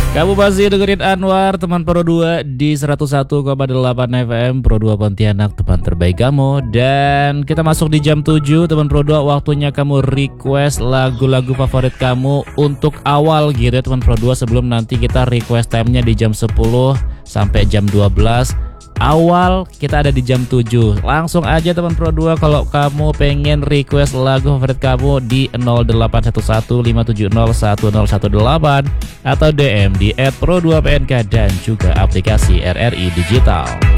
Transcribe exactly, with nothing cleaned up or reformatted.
Kamu masih dengerin Anwar, teman Pro dua di seratus satu koma delapan F M Pro dua Pontianak, teman terbaik kamu. Dan kita masuk di jam tujuh, teman Pro dua, waktunya kamu request lagu-lagu favorit kamu untuk awal gitu ya teman Pro dua, sebelum nanti kita request time-nya di jam sepuluh sampai jam dua belas. Awal kita ada di jam tujuh. Langsung aja teman Pro dua kalau kamu pengen request lagu favorit kamu di nol delapan satu satu lima tujuh nol satu nol satu delapan atau D M di et pro dua p n k dan juga aplikasi R R I Digital.